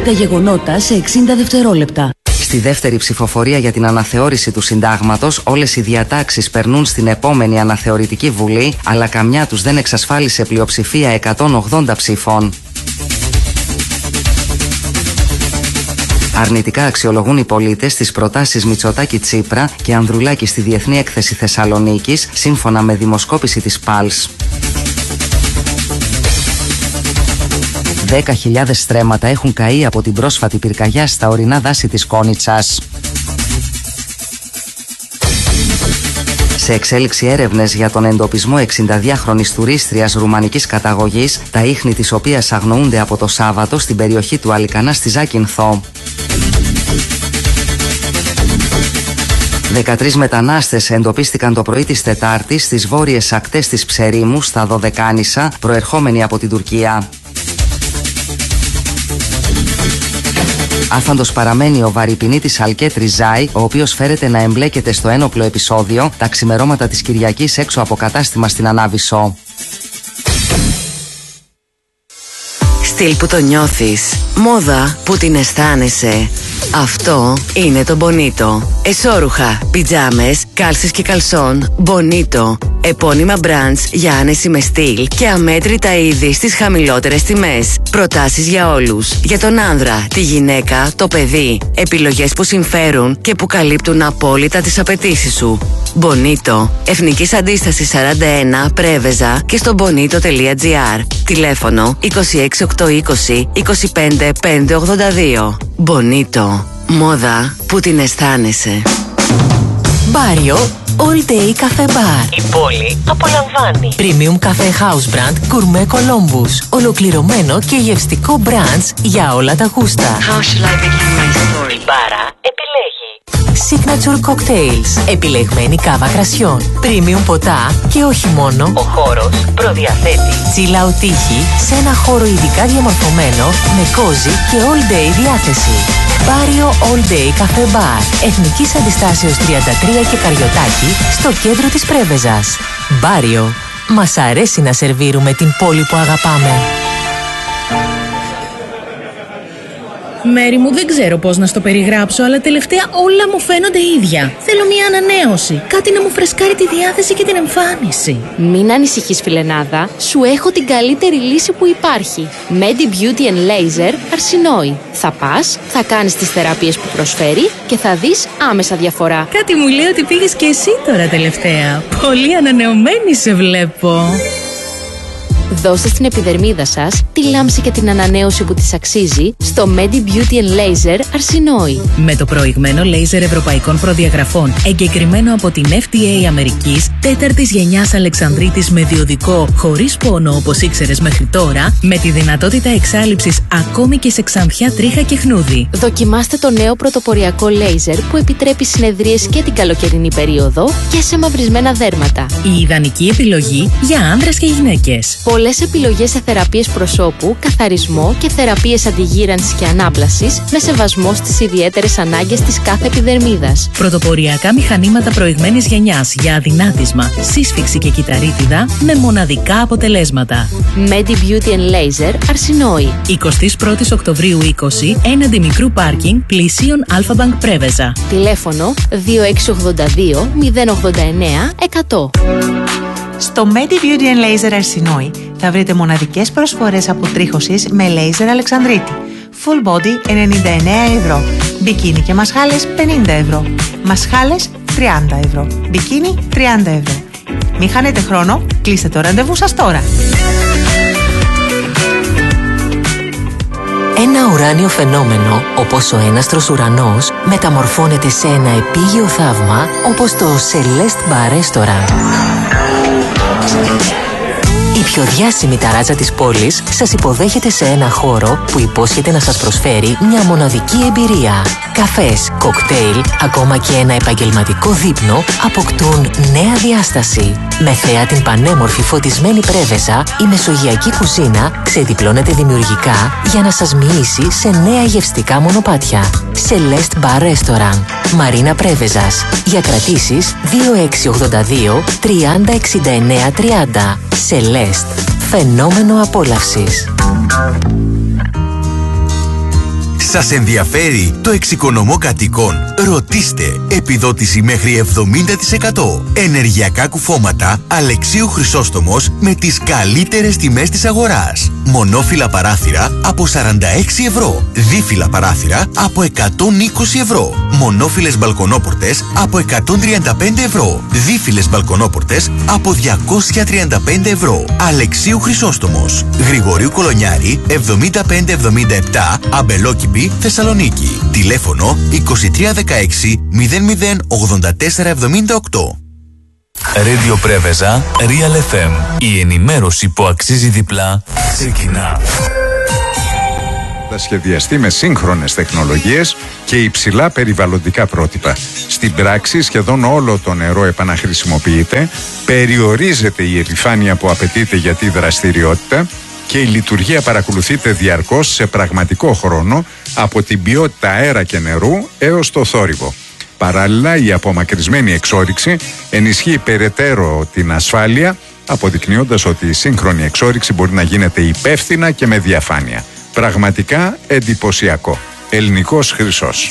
Τα γεγονότα σε 60 δευτερόλεπτα. Στη δεύτερη ψηφοφορία για την αναθεώρηση του συντάγματος, όλες οι διατάξεις περνούν στην επόμενη αναθεωρητική βουλή, αλλά καμιά τους δεν εξασφάλισε πλειοψηφία 180 ψήφων. Αρνητικά αξιολογούν οι πολίτες τις προτάσεις Μητσοτάκη-Τσίπρα και Ανδρουλάκη στη Διεθνή Έκθεση Θεσσαλονίκης, σύμφωνα με δημοσκόπηση της ΠΑΛΣ. 10.000 στρέμματα έχουν καεί από την πρόσφατη πυρκαγιά στα ορεινά δάση της Κόνιτσας. Σε εξέλιξη έρευνες για τον εντοπισμό 62χρονης τουρίστριας ρουμανικής καταγωγής, τα ίχνη της οποίας αγνοούνται από το Σάββατο στην περιοχή του Αλικανά στη Ζάκυνθο. 13 μετανάστες εντοπίστηκαν το πρωί της Τετάρτης στις βόρειες ακτές της Ψερίμου, στα Δωδεκάνησα, προερχόμενοι από την Τουρκία. Άφαντος παραμένει ο βαρυπινίτης Αλκέτ Ριζάη, ο οποίος φέρεται να εμπλέκεται στο ένοπλο επεισόδιο τα ξημερώματα της Κυριακής έξω από κατάστημα στην Ανάβησσο. Στυλ που το νιώθεις, μόδα που την αισθάνεσαι. Αυτό είναι το Bonito. Εσώρουχα, πιτζάμες, κάλσες και καλσόν. Bonito. Επώνυμα brands για άνεση με στυλ και αμέτρητα είδη στις χαμηλότερες τιμές. Προτάσεις για όλους. Για τον άνδρα, τη γυναίκα, το παιδί. Επιλογές που συμφέρουν και που καλύπτουν απόλυτα τις απαιτήσεις σου. Bonito. Εθνικής Αντίστασης 41, Πρέβεζα και στο bonito.gr. Τηλέφωνο 26820 25 582. Bonito. Μόδα που την αισθάνεσαι. Μπάριο All Day Cafe Bar. Η πόλη απολαμβάνει. Premium Cafe House Brand Gourmet Columbus. Ολοκληρωμένο και γευστικό brands για όλα τα γούστα. How shall I begin my story? Η μπάρα επιλέγει. Signature Cocktails. Επιλεγμένη κάβα κρασιών. Premium ποτά και όχι μόνο. Ο χώρος προδιαθέτει. Chill out τύχη σε ένα χώρο ειδικά διαμορφωμένο με cozy και all day διάθεση. Μπάριο All Day Cafe Bar. Εθνικής Αντιστάσεως 33 και Καριωτάκη, στο κέντρο της Πρέβεζας. Μπάριο. Μας αρέσει να σερβίρουμε την πόλη που αγαπάμε. Μέρη μου, δεν ξέρω πώς να στο περιγράψω, αλλά τελευταία όλα μου φαίνονται ίδια. Θέλω μια ανανέωση. Κάτι να μου φρεσκάρει τη διάθεση και την εμφάνιση. Μην ανησυχείς, φιλενάδα. Σου έχω την καλύτερη λύση που υπάρχει. Medi Beauty and Laser Αρσινόη. Θα πας, θα κάνεις τις θεραπείες που προσφέρει και θα δεις άμεσα διαφορά. Κάτι μου λέει ότι πήγες και εσύ τώρα τελευταία. Πολύ ανανεωμένη σε βλέπω. Δώστε στην επιδερμίδα σας τη λάμψη και την ανανέωση που της αξίζει στο Medi Beauty and Laser Αρσινόη. Με το προηγμένο λέιζερ ευρωπαϊκών προδιαγραφών, εγκεκριμένο από την FDA Αμερικής, 4ης γενιάς Αλεξανδρίτης με διοδικό, χωρίς πόνο όπως ήξερες μέχρι τώρα, με τη δυνατότητα εξάλειψης ακόμη και σε ξανθιά, τρίχα και χνούδι. Δοκιμάστε το νέο πρωτοποριακό λέιζερ που επιτρέπει συνεδρίες και την καλοκαιρινή περίοδο και σε μαυρισμένα δέρματα. Η ιδανική επιλογή για άνδρες και γυναίκες. Πολλές επιλογές σε θεραπείες προσώπου, καθαρισμό και θεραπείες αντιγύρανσης και ανάπλασης με σεβασμό στις ιδιαίτερες ανάγκες της κάθε επιδερμίδας. Πρωτοποριακά μηχανήματα προηγμένης γενιάς για αδυνάτισμα, σύσφυξη και κυταρίτιδα με μοναδικά αποτελέσματα. Medi Beauty and Laser Αρσινόη. 21 Οκτωβρίου 20, έναντι μικρού πάρκινγκ, πλησίον Αλφα-Μπανκ Πρέβεζα. Τηλέφωνο 2682 089 100. Στο Medi Beauty and Laser Αρσινόη θα βρείτε μοναδικές προσφορές αποτρίχωσης με λέιζερ Αλεξανδρίτη. Full body 99 ευρώ. Μπικίνι και μασχάλες 50 ευρώ. Μασχάλες 30 ευρώ. Μπικίνι 30 ευρώ. Μην χάνετε χρόνο, κλείστε το ραντεβού σας τώρα. Ένα ουράνιο φαινόμενο, όπως ο έναστρος ουρανός, μεταμορφώνεται σε ένα επίγειο θαύμα, όπως το Celeste Bar Restaurant. Η πιο διάσημη ταράτσα της πόλης σας υποδέχεται σε ένα χώρο που υπόσχεται να σας προσφέρει μια μοναδική εμπειρία. Καφές, κοκτέιλ, ακόμα και ένα επαγγελματικό δείπνο αποκτούν νέα διάσταση. Με θέα την πανέμορφη φωτισμένη Πρέβεζα, η μεσογειακή κουζίνα ξεδιπλώνεται δημιουργικά για να σας μοιήσει σε νέα γευστικά μονοπάτια. Celeste Bar Restaurant, Μαρίνα Πρέβεζας. Για κρατήσεις 2682 30 69 30. Celeste, φαινόμενο απόλαυσης. Σας ενδιαφέρει το εξοικονομώ κατοίκων? Ρωτήστε. Επιδότηση μέχρι 70%. Ενεργειακά κουφώματα Αλεξίου Χρυσόστομος με τις καλύτερες τιμές της αγοράς. Μονόφυλλα παράθυρα από 46 ευρώ. Δίφυλλα παράθυρα από 120 ευρώ. Μονόφυλλες μπαλκονόπορτες από 135 ευρώ. Δίφυλλες μπαλκονόπορτες από 235 ευρώ. Αλεξίου Χρυσόστομος. Γρηγορίου Κολονιάρη 7577, Αμπελόκηπη, Θεσσαλονίκη. Τηλέφωνο 2316 008478. Radio Πρέβεζα, Real FM. Η ενημέρωση που αξίζει διπλά ξεκινά. Θα σχεδιαστεί με σύγχρονες τεχνολογίες και υψηλά περιβαλλοντικά πρότυπα. Στην πράξη σχεδόν όλο το νερό επαναχρησιμοποιείται, περιορίζεται η επιφάνεια που απαιτείται για τη δραστηριότητα και η λειτουργία παρακολουθείται διαρκώς σε πραγματικό χρόνο από την ποιότητα αέρα και νερού έως το θόρυβο. Παράλληλα, η απομακρυσμένη εξόρυξη ενισχύει περαιτέρω την ασφάλεια, αποδεικνύοντας ότι η σύγχρονη εξόρυξη μπορεί να γίνεται υπεύθυνα και με διαφάνεια. Πραγματικά εντυπωσιακό. Ελληνικός χρυσός.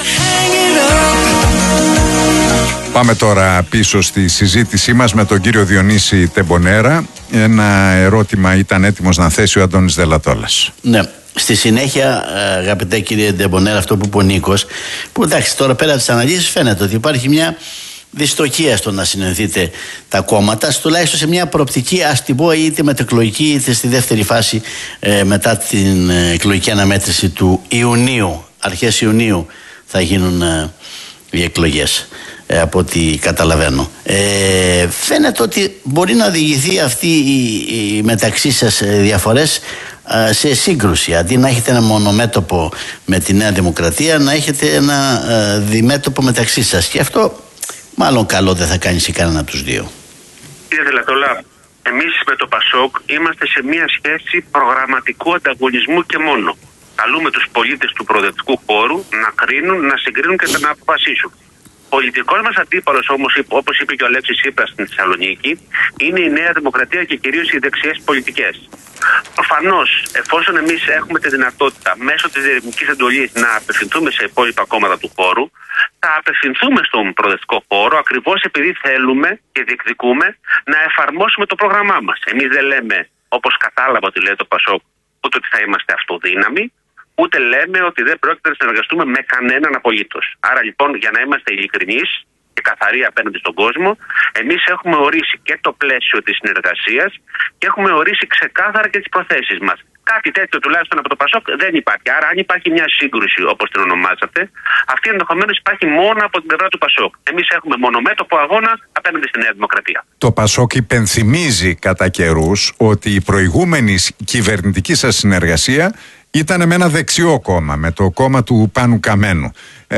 Πάμε τώρα πίσω στη συζήτησή μας με τον κύριο Διονύση Τεμπονέρα. Ένα ερώτημα ήταν έτοιμος να θέσει ο Αντώνης Δελατόλας. Ναι. Στη συνέχεια, αγαπητέ κύριε Τεμπονέρα, αυτό που είπε ο Νίκος, που εντάξει, τώρα πέρα από τις αναλύσεις φαίνεται ότι υπάρχει μια δυστοχία στο να συνενθείτε τα κόμματα, τουλάχιστον σε μια προοπτική, ας την πω, είτε μετεκλογική είτε στη δεύτερη φάση μετά την εκλογική αναμέτρηση του Ιουνίου. Αρχές Ιουνίου θα γίνουν οι εκλογές, από ό,τι καταλαβαίνω. Φαίνεται ότι μπορεί να οδηγηθεί αυτή η μεταξύ σας διαφορές σε σύγκρουση. Αντί να έχετε ένα μονομέτωπο με τη Νέα Δημοκρατία, να έχετε ένα διμέτωπο μεταξύ σας. Και αυτό μάλλον καλό δεν θα κάνει σε κανένα από τους δύο. Κύριε Δελατόλα, εμείς με το ΠΑΣΟΚ είμαστε σε μια σχέση προγραμματικού ανταγωνισμού και μόνο. Καλούμε τους πολίτες του προοδευτικού χώρου να κρίνουν, να συγκρίνουν και να αποφασίσουν. Ο πολιτικός μας αντίπαλος όμως, όπως είπε και ο Αλέξης Τσίπρας στην Θεσσαλονίκη, είναι η Νέα Δημοκρατία και κυρίως οι δεξιές πολιτικές. Προφανώς, εφόσον εμείς έχουμε τη δυνατότητα μέσω της διερευνητικής εντολής να απευθυνθούμε σε υπόλοιπα κόμματα του χώρου, θα απευθυνθούμε στον προοδευτικό χώρο ακριβώς επειδή θέλουμε και διεκδικούμε να εφαρμόσουμε το πρόγραμμά μας. Εμείς δεν λέμε, όπως κατάλαβα ότι λέει το ΠΑΣΟΚ, ούτε ότι θα είμαστε αυτοδύναμοι, ούτε λέμε ότι δεν πρόκειται να συνεργαστούμε με κανέναν απολύτως. Άρα λοιπόν, για να είμαστε ειλικρινείς και καθαροί απέναντι στον κόσμο, εμείς έχουμε ορίσει και το πλαίσιο της συνεργασίας και έχουμε ορίσει ξεκάθαρα και τις προθέσεις μας. Κάτι τέτοιο τουλάχιστον από το ΠΑΣΟΚ δεν υπάρχει. Άρα, αν υπάρχει μια σύγκρουση, όπως την ονομάζατε, αυτή ενδεχομένως υπάρχει μόνο από την πλευρά του ΠΑΣΟΚ. Εμείς έχουμε μονομέτωπο αγώνα απέναντι στη Νέα Δημοκρατία. Το ΠΑΣΟΚ υπενθυμίζει κατά καιρούς ότι η προηγούμενη κυβερνητική σας συνεργασία ήταν με ένα δεξιό κόμμα, με το κόμμα του Πάνου Καμένου.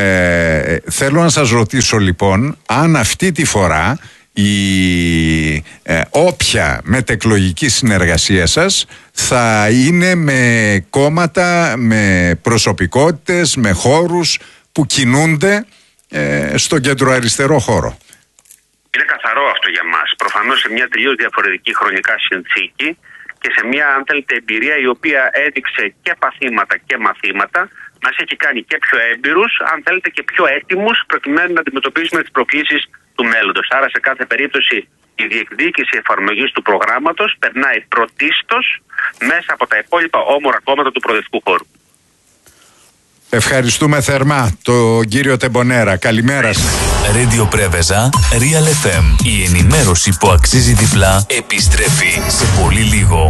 Θέλω να σας ρωτήσω λοιπόν αν αυτή τη φορά η όποια μετεκλογική συνεργασία σας θα είναι με κόμματα, με προσωπικότητες, με χώρους που κινούνται στον κεντροαριστερό χώρο. Είναι καθαρό αυτό για μας. Προφανώς σε μια τελείως διαφορετική χρονικά συνθήκη και σε μια, αν θέλετε, εμπειρία η οποία έδειξε και παθήματα και μαθήματα, μας έχει κάνει και πιο έμπειρους, αν θέλετε, και πιο έτοιμους προκειμένου να αντιμετωπίσουμε τις προκλήσεις του μέλλοντος. Άρα σε κάθε περίπτωση η διεκδίκηση εφαρμογής του προγράμματος περνάει πρωτίστως μέσα από τα υπόλοιπα όμορα κόμματα του προοδευτικού χώρου. Ευχαριστούμε θερμά τον κύριο Τεμπονέρα. Καλημέρα σας. Radio Πρέβεζα, Real FM. Η ενημέρωση που αξίζει διπλά επιστρέφει σε πολύ λίγο.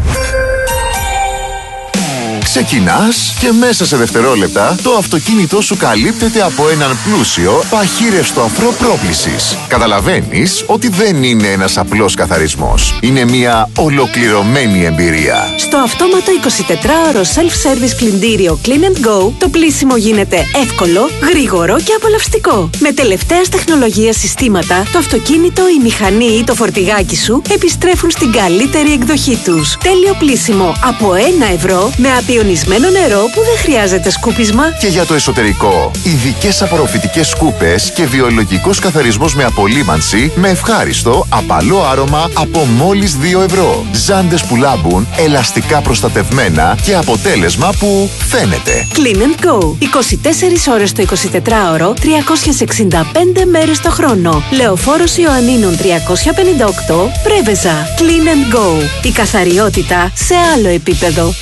Ξεκινάς και μέσα σε δευτερόλεπτα το αυτοκίνητό σου καλύπτεται από έναν πλούσιο παχύρευστο αφρό πρόκλησης. Καταλαβαίνεις ότι δεν είναι ένας απλός καθαρισμός. Είναι μια ολοκληρωμένη εμπειρία. Στο αυτόματο 24ωρο self-service πλυντήριο Clean & Go, το πλύσιμο γίνεται εύκολο, γρήγορο και απολαυστικό. Με τελευταίας τεχνολογίας συστήματα, το αυτοκίνητο, η μηχανή ή το φορτηγάκι σου επιστρέφουν στην καλύτερη εκδοχή τους. Τέλειο πλύσιμο από 1 ευρώ με Ιονισμένο νερό που δεν χρειάζεται σκούπισμα. Και για το εσωτερικό, ειδικές απορροφητικές σκούπες και βιολογικός καθαρισμός με απολύμανση με ευχάριστο, απαλό άρωμα από μόλις 2 ευρώ. Ζάντες που λάμπουν, ελαστικά προστατευμένα και αποτέλεσμα που φαίνεται. Clean & Go. 24 ώρες το 24ωρο, 365 μέρες το χρόνο. Λεωφόρος Ιωαννίνων 358, Πρέβεζα. Clean & Go. Η καθαριότητα σε άλλο επίπεδο.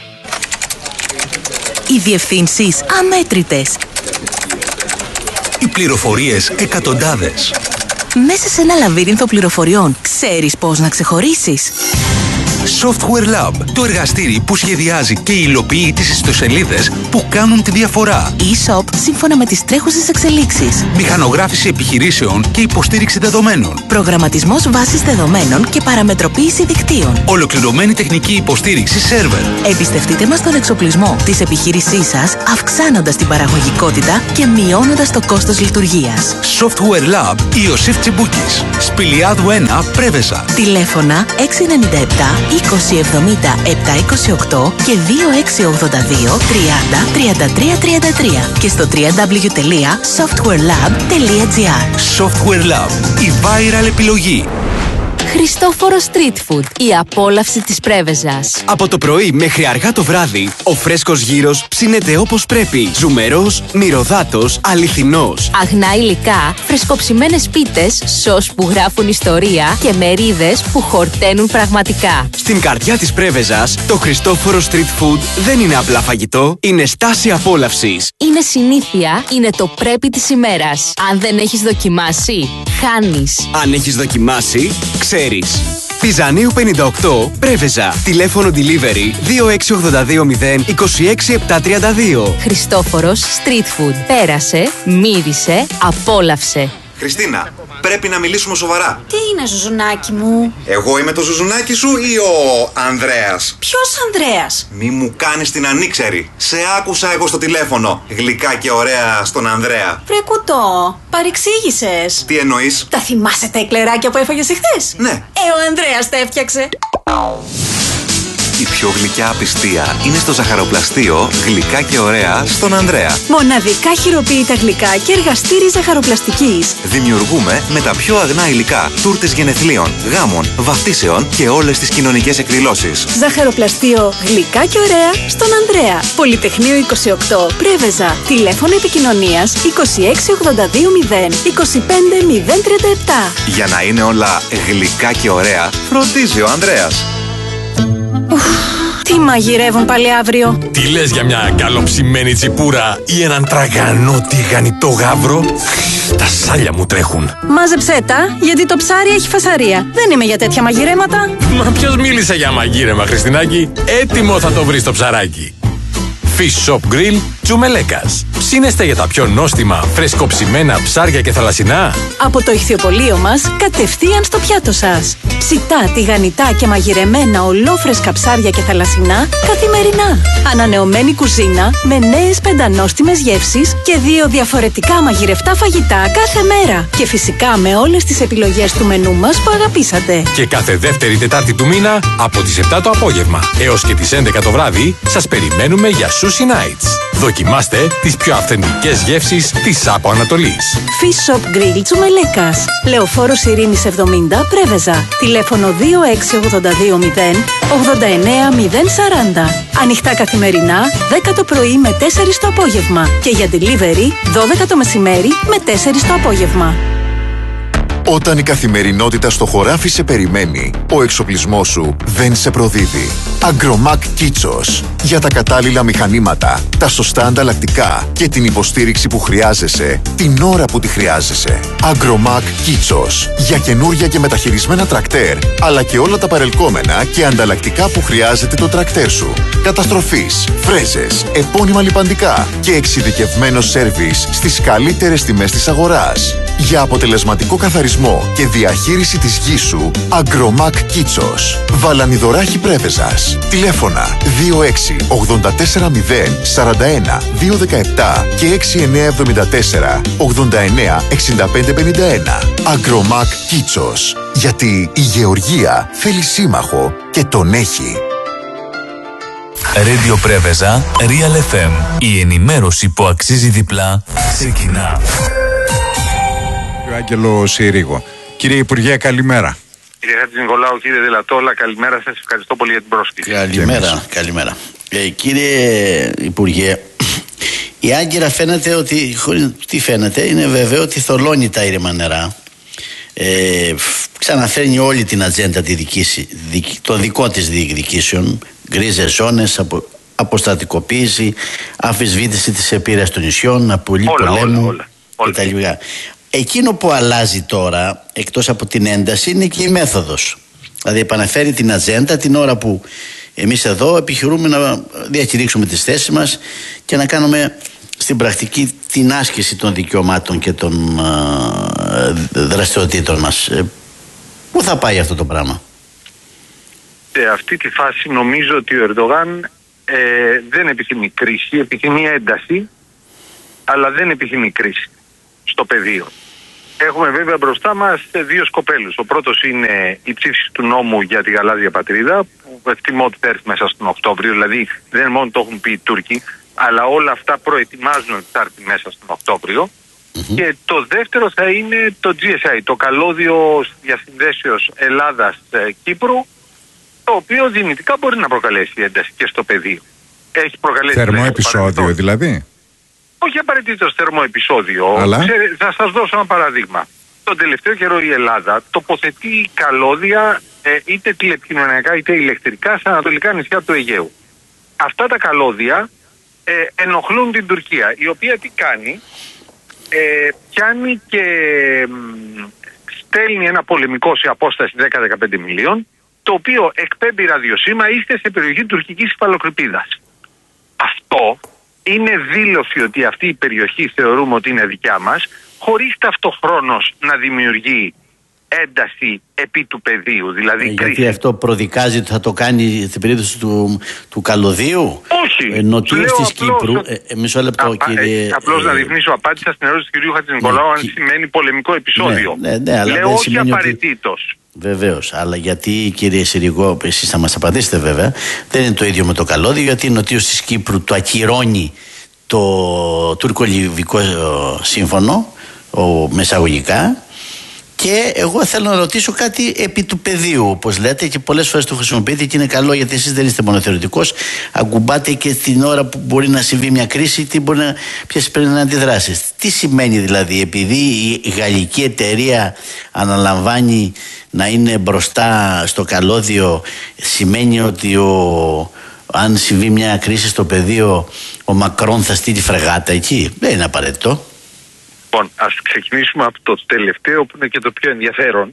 Οι διευθύνσεις αμέτρητες. Οι πληροφορίες εκατοντάδες. Μέσα σε ένα λαβύρινθο πληροφοριών, ξέρεις πώς να ξεχωρίσεις? Software Lab, το εργαστήρι που σχεδιάζει και υλοποιεί τις ιστοσελίδες που κάνουν τη διαφορά. E-shop σύμφωνα με τις τρέχουσες εξελίξεις. Μηχανογράφηση επιχειρήσεων και υποστήριξη δεδομένων. Προγραμματισμός βάσης δεδομένων και παραμετροποίηση δικτύων. Ολοκληρωμένη τεχνική υποστήριξη σερβερ. Εμπιστευτείτε μας τον εξοπλισμό της επιχείρησής σας, αυξάνοντας την παραγωγικότητα και μειώνοντας το κόστος λειτουργίας. Software Lab Ιωσήφ Τσιμπούκης. Σπηλιάδου 1, Πρέβεζα. Τηλέφωνα 697 2070 728 και 2682 30 33 33 και στο www.softwarelab.gr. Software Lab, η viral επιλογή. Χριστόφορο Street Food, η απόλαυση της Πρέβεζας. Από το πρωί μέχρι αργά το βράδυ, ο φρέσκος γύρος ψήνεται όπως πρέπει. Ζουμερός, μυρωδάτος, αληθινός. Αγνά υλικά, φρεσκοψημένες πίτες, σως που γράφουν ιστορία και μερίδες που χορταίνουν πραγματικά. Στην καρδιά της Πρέβεζας, το Χριστόφορο Street Food δεν είναι απλά φαγητό, είναι στάση απόλαυσης. Είναι συνήθεια, είναι το πρέπει της ημέρας. Αν δεν έχεις δοκιμάσει, χάνεις. Αν έχεις δοκιμάσει, ξέρεις. Πιζανίου 58, Πρέβεζα. Τηλέφωνο delivery 26820 26732. Χριστόφορος Street Food. Πέρασε, μύρισε, απόλαυσε. Χριστίνα, πρέπει να μιλήσουμε σοβαρά. Τι είναι, ζουζουνάκι μου? Εγώ είμαι το ζουζουνάκι σου ή ο Ανδρέας? Ποιος Ανδρέας? Μη μου κάνεις την ανήξερη. Σε άκουσα εγώ στο τηλέφωνο. Γλυκά και ωραία στον Ανδρέα. Βρε κουτό, παρεξήγησες. Τι εννοείς? Τα θυμάσαι τα εκλεράκια που έφαγες εχθές? Ναι. Ο Ανδρέας τα έφτιαξε. Η πιο γλυκιά απιστία είναι στο ζαχαροπλαστείο Γλυκά και ωραία στον Ανδρέα. Μοναδικά χειροποίητα γλυκά και εργαστήρι ζαχαροπλαστικής. Δημιουργούμε με τα πιο αγνά υλικά τούρτες γενεθλίων, γάμων, βαφτίσεων και όλες τις κοινωνικές εκδηλώσεις. Ζαχαροπλαστείο Γλυκά και ωραία στον Ανδρέα. Πολυτεχνείο 28, Πρέβεζα. Τηλέφωνο επικοινωνίας 26820 25037. Για να είναι όλα γλυκά και ωραία, φροντίζει ο Ανδρέας. Τι μαγειρεύουν πάλι αύριο? Τι λες για μια καλοψημένη τσιπούρα ή έναν τραγανό τηγανιτό γάβρο? Τα σάλια μου τρέχουν. Μάζεψέ τα, γιατί το ψάρι έχει φασαρία. Δεν είμαι για τέτοια μαγειρέματα. Μα ποιος μίλησε για μαγείρεμα, Χριστινάκη? Έτοιμο θα το βρεις το ψαράκι. Fish Shop Grill Τσουμελέκας. Ψήνεστε για τα πιο νόστιμα, φρεσκοψημένα ψάρια και θαλασσινά? Από το ηχθιοπωλείο μας, κατευθείαν στο πιάτο σας. Ψητά, τηγανιτά και μαγειρεμένα ολόφρεσκα ψάρια και θαλασσινά καθημερινά. Ανανεωμένη κουζίνα με νέες πεντανόστιμες γεύσεις και 2 διαφορετικά μαγειρευτά φαγητά κάθε μέρα. Και φυσικά με όλες τις επιλογές του μενού μας που αγαπήσατε. Και κάθε δεύτερη Τετάρτη του μήνα από τις 7 το απόγευμα έως και τις 11 το βράδυ σας περιμένουμε για Sushi Nights. Δοκιμάστε τις πιο αυθεντικές γεύσεις της Άπο Ανατολής. Fish Shop Grill Τσουμελέκας. Λεωφόρος Ειρήνης 70, Πρέβεζα. Τηλέφωνο 26820 89040. Ανοιχτά καθημερινά 10 το πρωί με 4 το απόγευμα. Και για delivery 12 το μεσημέρι με 4 το απόγευμα. Όταν η καθημερινότητα στο χωράφι σε περιμένει, ο εξοπλισμός σου δεν σε προδίδει. Agromac Kitsos. Για τα κατάλληλα μηχανήματα, τα σωστά ανταλλακτικά και την υποστήριξη που χρειάζεσαι, την ώρα που τη χρειάζεσαι. Agromac Kitsos. Για καινούρια και μεταχειρισμένα τρακτέρ, αλλά και όλα τα παρελκόμενα και ανταλλακτικά που χρειάζεται το τρακτέρ σου. Καταστροφής, φρέζες, επώνυμα λιπαντικά και εξειδικευμένο σέρβις στις καλύτερες τιμές της αγοράς. Για αποτελεσματικό καθαρισμό και διαχείριση της γης σου, Agromac Kitsos. Βαλανιδωράχη Πρέβεζας. Τηλέφωνα 26 840 41 217 και 6974 89 6551. Agromac Kitsos. Γιατί η γεωργία θέλει σύμμαχο και τον έχει. Radio Πρέβεζα, Real FM. Η ενημέρωση που αξίζει διπλά ξεκινά. Ο Άγγελο Συρίγο. Κύριε Υπουργέ, καλημέρα. Κύριε Χατζηνικολάου, κύριε Δελατόλα, καλημέρα σας. Ευχαριστώ πολύ για την πρόσκληση. Καλημέρα. Κύριε Υπουργέ, η Άγκυρα φαίνεται ότι, τι φαίνεται, είναι βέβαιο ότι θολώνει τα ήρεμα νερά. Ξαναφέρνει όλη την ατζέντα των δικών της διεκδικήσεων, γκρίζες ζώνες, αποστατικοποίηση, αμφισβήτηση της επίρρειας των νησιών, απολύ πολέμου κτλ. Εκείνο που αλλάζει τώρα, εκτός από την ένταση, είναι και η μέθοδος. Δηλαδή επαναφέρει την ατζέντα την ώρα που εμείς εδώ επιχειρούμε να διακηρύξουμε τις θέσεις μας και να κάνουμε στην πρακτική την άσκηση των δικαιωμάτων και των δραστηριοτήτων μας. Πού θα πάει αυτό το πράγμα? Σε αυτή τη φάση νομίζω ότι ο Ερντογάν δεν επιθυμεί κρίση, επιθυμεί ένταση, αλλά δεν επιθυμεί κρίση στο πεδίο. Έχουμε βέβαια μπροστά μας δύο σκοπέλους. Ο πρώτος είναι η ψήφιση του νόμου για τη γαλάζια πατρίδα, που εκτιμώ ότι θα έρθει μέσα στον Οκτώβριο, δηλαδή δεν μόνο το έχουν πει οι Τούρκοι, αλλά όλα αυτά προετοιμάζουν ότι θα έρθει μέσα στον Οκτώβριο. Και το δεύτερο θα είναι το GSI, το καλώδιο διασυνδέσεως Ελλάδας-Κύπρου, το οποίο δυνητικά μπορεί να προκαλέσει ένταση και στο πεδίο. Έχει προκαλέσει θερμό επεισόδιο δηλαδή? Όχι απαραίτητο θερμό επεισόδιο. Αλλά... θα σας δώσω ένα παράδειγμα. Τον τελευταίο καιρό η Ελλάδα τοποθετεί καλώδια είτε τηλεπικοινωνιακά είτε ηλεκτρικά στα ανατολικά νησιά του Αιγαίου. Αυτά τα καλώδια ενοχλούν την Τουρκία, η οποία τι κάνει? Πιάνει και στέλνει ένα πολεμικό σε απόσταση 10-15 μιλίων, το οποίο εκπέμπει ραδιοσύμα, είστε σε περιοχή τουρκικής υφαλοκρηπίδας. Αυτό είναι δήλωση ότι αυτή η περιοχή θεωρούμε ότι είναι δικιά μας, χωρίς ταυτοχρόνως να δημιουργεί ένταση επί του πεδίου, δηλαδή κρίση. Γιατί αυτό προδικάζει ότι θα το κάνει στην περίπτωση του καλωδίου? Όχι. Νοτίως της Κύπρου. Μισό λεπτό, κύριε. Απλώς να διευκρινίσω, απάντησα στην ερώτηση του κ. Χατζηνικολάου αν σημαίνει πολεμικό επεισόδιο. Ναι, αλλά λέω όχι απαραίτητος. Βεβαίως, αλλά γιατί, κύριε Συρίγο, εσείς θα μας απαντήσετε βέβαια, δεν είναι το ίδιο με το καλώδιο, γιατί η νοτίως της Κύπρου το ακυρώνει το τουρκο-λιβικό σύμφωνο, μεσαγωγικά. Και εγώ θέλω να ρωτήσω κάτι επί του πεδίου, όπως λέτε, και πολλές φορές το χρησιμοποιείτε και είναι καλό, γιατί εσείς δεν είστε μόνο θεωρητικός. Ακουμπάτε και την ώρα που μπορεί να συμβεί μια κρίση, ποιες πρέπει να αντιδράσεις. Τι σημαίνει δηλαδή, επειδή η γαλλική εταιρεία αναλαμβάνει να είναι μπροστά στο καλώδιο, σημαίνει ότι αν συμβεί μια κρίση στο πεδίο, ο Μακρόν θα στείλει φρεγάτα εκεί? Δεν είναι απαραίτητο. Λοιπόν, ας ξεκινήσουμε από το τελευταίο που είναι και το πιο ενδιαφέρον.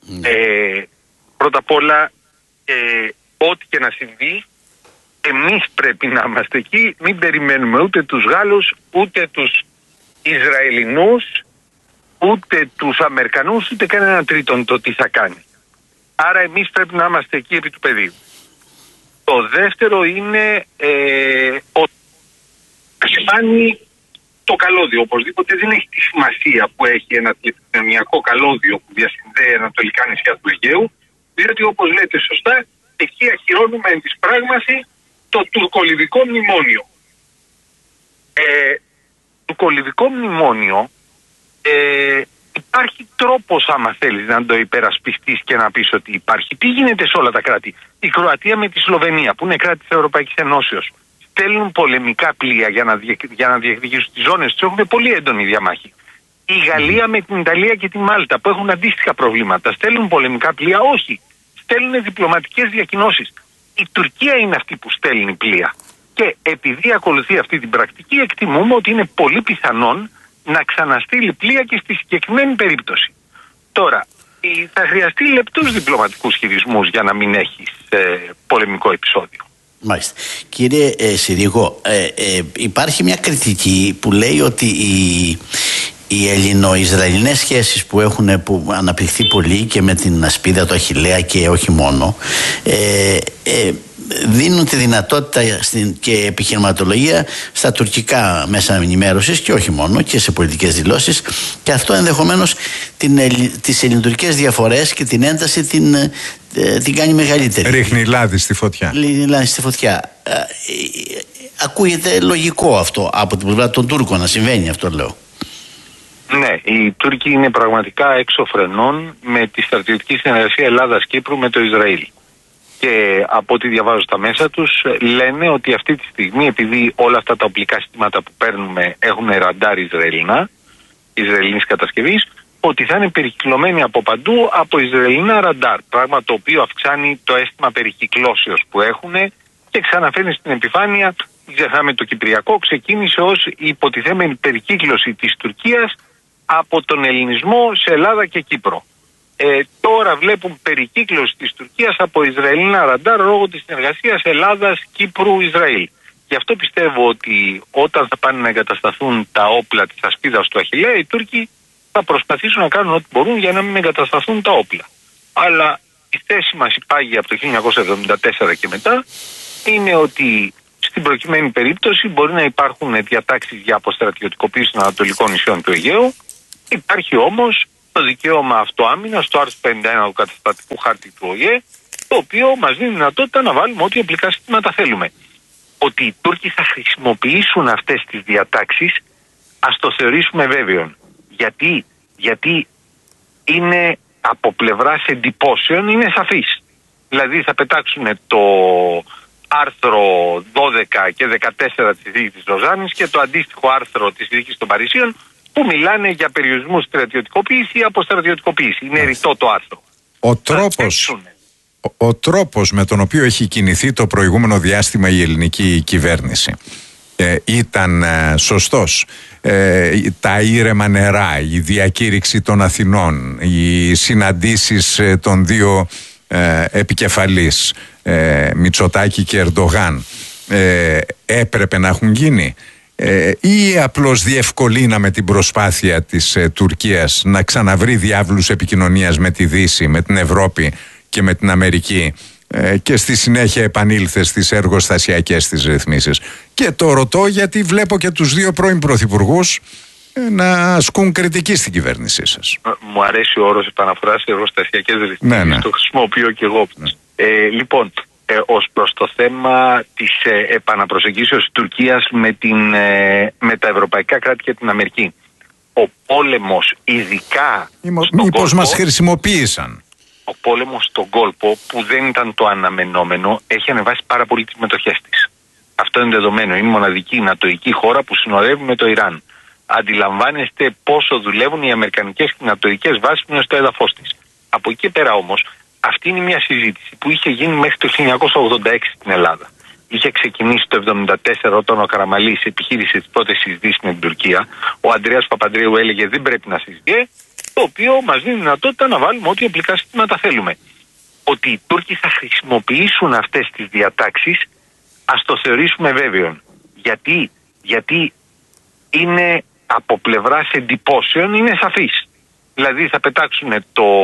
Πρώτα απ' όλα, ό,τι και να συμβεί, εμείς πρέπει να είμαστε εκεί, μην περιμένουμε ούτε τους Γάλλους, ούτε τους Ισραηλινούς, ούτε τους Αμερικανούς, ούτε κανέναν τρίτον το τι θα κάνει. Άρα εμείς πρέπει να είμαστε εκεί επί του πεδίου. Το δεύτερο είναι ότι το καλώδιο. Οπωσδήποτε δεν έχει τη σημασία που έχει ένα τηλεπικοινωνιακό καλώδιο που διασυνδέει ανατολικά νησιά του Αιγαίου, διότι όπως λέτε σωστά, εκεί ακυρώνουμε εν της πράγμαση το τουρκολιβικό μνημόνιο. Τουρκολιβικό μνημόνιο υπάρχει τρόπος, άμα θέλεις, να το υπερασπιστείς και να πεις ότι υπάρχει. Τι γίνεται σε όλα τα κράτη? Η Κροατία με τη Σλοβενία, που είναι κράτη της Ευρωπαϊκής Ενώσεως, στέλνουν πολεμικά πλοία για να διεκδικήσουν τις ζώνες τους. Έχουν πολύ έντονη διαμάχη. Η Γαλλία με την Ιταλία και τη Μάλτα, που έχουν αντίστοιχα προβλήματα, στέλνουν πολεμικά πλοία? Όχι. Στέλνουν διπλωματικές διακοινώσεις. Η Τουρκία είναι αυτή που στέλνει πλοία. Και επειδή ακολουθεί αυτή την πρακτική, εκτιμούμε ότι είναι πολύ πιθανόν να ξαναστείλει πλοία και στη συγκεκριμένη περίπτωση. Τώρα, θα χρειαστεί λεπτούς διπλωματικούς χειρισμούς για να μην έχεις πολεμικό επεισόδιο. Μάλιστα. Κύριε Συρίγο, υπάρχει μια κριτική που λέει ότι οι ελληνο-ισραηλινές σχέσεις που έχουν αναπτυχθεί πολύ και με την ασπίδα του Αχιλλέα και όχι μόνο, δίνουν τη δυνατότητα και επιχειρηματολογία στα τουρκικά μέσα ενημέρωσης και όχι μόνο, και σε πολιτικές δηλώσεις, και αυτό ενδεχομένως τις ελληνοτουρκικές διαφορές και την ένταση την κάνει μεγαλύτερη. Ρίχνει λάδι στη φωτιά. Ακούγεται λογικό αυτό από την πλευρά των Τούρκων να συμβαίνει αυτό, λέω. Ναι, οι Τούρκοι είναι πραγματικά έξω φρενών με τη στρατιωτική συνεργασία Ελλάδας-Κύπρου με το Ισραήλ. Και από ό,τι διαβάζω στα μέσα τους, λένε ότι αυτή τη στιγμή, επειδή όλα αυτά τα οπλικά συστήματα που παίρνουμε έχουν ραντάρ Ισραηλινής κατασκευής, ότι θα είναι περικυκλωμένοι από παντού από Ισραηλινά ραντάρ. Πράγμα το οποίο αυξάνει το αίσθημα περικυκλώσεως που έχουν και ξαναφέρνει στην επιφάνεια. Μην ξεχνάμε, το Κυπριακό ξεκίνησε ως υποτιθέμενη περικύκλωση της Τουρκίας από τον ελληνισμό σε Ελλάδα και Κύπρο. Τώρα βλέπουν περικύκλωση της Τουρκίας από Ισραηλινά ραντάρ λόγω της συνεργασίας Ελλάδας-Κύπρου-Ισραήλ. Γι' αυτό πιστεύω ότι όταν θα πάνε να εγκατασταθούν τα όπλα της ασπίδας του Αχιλλέα, οι Τούρκοι θα προσπαθήσουν να κάνουν ό,τι μπορούν για να μην εγκατασταθούν τα όπλα. Αλλά η θέση μας υπάγει από το 1974 και μετά είναι ότι στην προκειμένη περίπτωση μπορεί να υπάρχουν διατάξεις για αποστρατιωτικοποίηση των ανατολικών νησιών του Αιγαίου. Υπάρχει όμως το δικαίωμα αυτοάμυνας στο άρθρο 51 του καταστατικού χάρτη του ΟΗΕ, το οποίο μας δίνει δυνατότητα να βάλουμε ό,τι οπλικά συστήματα θέλουμε. Ότι οι Τούρκοι θα χρησιμοποιήσουν αυτές τις διατάξεις, ας το θεωρήσουμε βέβαιον. Γιατί είναι από πλευράς εντυπώσεων, είναι σαφής. Δηλαδή θα πετάξουν το άρθρο 12 και 14 της Συνθήκης της Λοζάνης και το αντίστοιχο άρθρο της Συνθήκης των Παρισίων, που μιλάνε για περιορισμού στρατιωτικοποίηση ή αποστρατιωτικοποίηση. Είναι ρητό το άρθρο. Ο τρόπος με τον οποίο έχει κινηθεί το προηγούμενο διάστημα η ελληνική κυβέρνηση ήταν σωστός. Τα ήρεμα νερά, η διακήρυξη των Αθηνών, οι συναντήσεις των δύο επικεφαλής, Μητσοτάκη και Ερντογάν, έπρεπε να έχουν γίνει, ή απλώς διευκολύναμε την προσπάθεια της Τουρκίας να ξαναβρει διάβλους επικοινωνίας με τη Δύση, με την Ευρώπη και με την Αμερική, και στη συνέχεια επανήλθε στις εργοστασιακές της ρυθμίσεις? Και το ρωτώ γιατί βλέπω και τους δύο πρώην πρωθυπουργούς να ασκούν κριτική στην κυβέρνησή σας. Μου αρέσει ο όρος επαναφοράς σε εργοστασιακές ρυθμίσεις. Ναι. Το χρησιμοποιώ και εγώ. Λοιπόν, ως προς το θέμα της επαναπροσεγγίσεως της Τουρκίας με τα ευρωπαϊκά κράτη και την Αμερική. Ο πόλεμος, ειδικά μήπως μας χρησιμοποίησαν. Ο πόλεμος στον κόλπο, που δεν ήταν το αναμενόμενο, έχει ανεβάσει πάρα πολύ τις μετοχές της. Αυτό είναι δεδομένο. Είναι η μοναδική νατοϊκή χώρα που συνορεύει με το Ιράν. Αντιλαμβάνεστε πόσο δουλεύουν οι αμερικανικές και νατοϊκές βάσεις μέσα στο έδαφος της. Από εκεί πέρα όμως, αυτή είναι μια συζήτηση που είχε γίνει μέχρι το 1986 στην Ελλάδα. Είχε ξεκινήσει το 1974 όταν ο Καραμαλής επιχείρησε τις πρώτες συζητήσεις με την Τουρκία. Ο Ανδρέας Παπανδρέου έλεγε δεν πρέπει να συζητιέται, το οποίο μας δίνει δυνατότητα να βάλουμε ό,τι οπλικά συστήματα θέλουμε. Ότι οι Τούρκοι θα χρησιμοποιήσουν αυτές τις διατάξεις, ας το θεωρήσουμε βέβαιον. Γιατί είναι από πλευράς εντυπώσεων, είναι σαφής. Δηλαδή θα πετάξουν το